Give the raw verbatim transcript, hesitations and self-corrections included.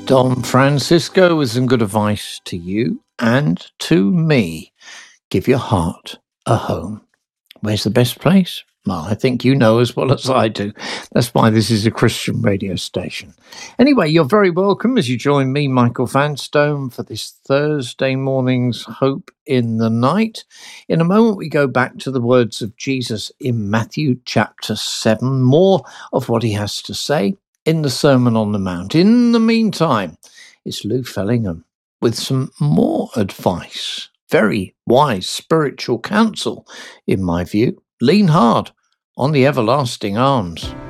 Don Francisco with some good advice to you and to me. Give your heart a home. Where's the best place? Well, I think you know as well as I do. That's why this is a Christian radio station. Anyway, you're very welcome as you join me, Michael Vanstone, for this Thursday morning's Hope in the Night. In a moment, we go back to the words of Jesus in Matthew chapter seven, more of what he has to say in the Sermon on the Mount. In the meantime, it's Lou Fellingham with some more advice. Very wise spiritual counsel, in my view. Lean hard on the everlasting arms.